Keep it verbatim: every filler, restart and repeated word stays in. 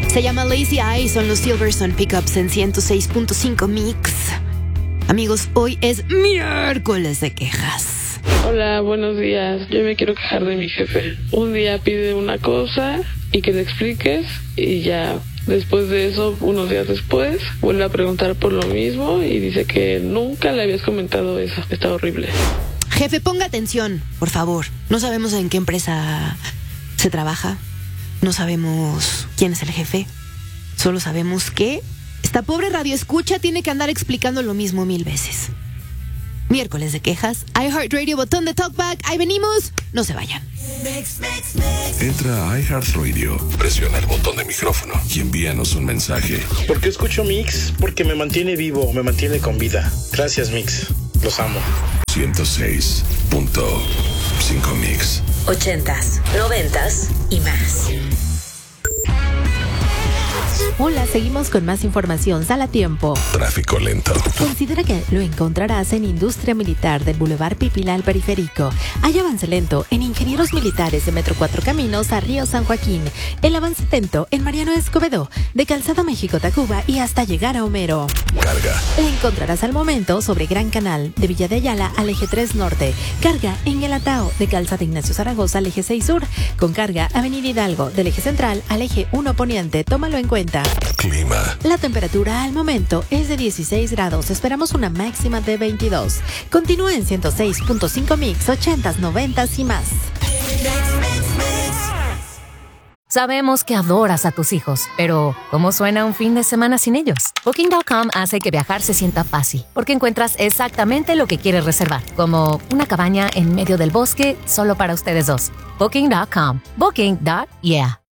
Se llama Lazy Eye, son los Silverstone Pickups en ciento seis punto cinco Mix. Amigos, hoy es miércoles de quejas. Hola, buenos días. Yo me quiero quejar de mi jefe. Un día pide una cosa y que le expliques y ya después de eso, unos días después, vuelve a preguntar por lo mismo y dice que nunca le habías comentado eso. Está horrible. Jefe, ponga atención, por favor. No sabemos en qué empresa se trabaja. No sabemos quién es el jefe. Solo sabemos que esta pobre radioescucha tiene que andar explicando lo mismo mil veces. Miércoles de quejas, iHeartRadio, botón de talkback. Ahí venimos. No se vayan. Entra a iHeartRadio, presiona el botón de micrófono y envíanos un mensaje. ¿Por qué escucho Mix? Porque me mantiene vivo, me mantiene con vida. Gracias, Mix. Los amo. ciento seis punto cinco Mix. Ochentas, noventas y más. Hola, seguimos con más información. Sal a tiempo. Tráfico lento. Considera que lo encontrarás en Industria Militar del Boulevard Pipila al Periférico. Hay avance lento en Ingenieros Militares de Metro Cuatro Caminos a Río San Joaquín. El avance lento en Mariano Escobedo, de Calzada México-Tacuba y hasta llegar a Homero. Carga. La encontrarás al momento sobre Gran Canal, de Villa de Ayala al Eje tres Norte. Carga en El Atao, de Calzada Ignacio Zaragoza al Eje seis Sur. Con carga Avenida Hidalgo, del Eje Central al Eje uno Poniente. Tómalo en cuenta. Clima. La temperatura al momento es de dieciséis grados. Esperamos una máxima de veintidós. Continúa en ciento seis punto cinco Mix, ochentas, noventas y más. Sabemos que adoras a tus hijos, pero ¿cómo suena un fin de semana sin ellos? Booking punto com hace que viajar se sienta fácil, porque encuentras exactamente lo que quieres reservar, como una cabaña en medio del bosque solo para ustedes dos. Booking punto com. Booking. Yeah.